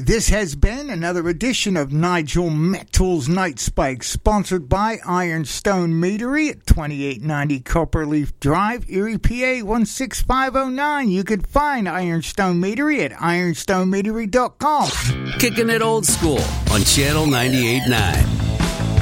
This has been another edition of Nigel Metall's Night Spike, sponsored by Ironstone Meadery at 2890 Copperleaf Drive, Erie, PA 16509. You can find Ironstone Meadery at ironstonemeadery.com. Kicking it old school on Channel 98.9.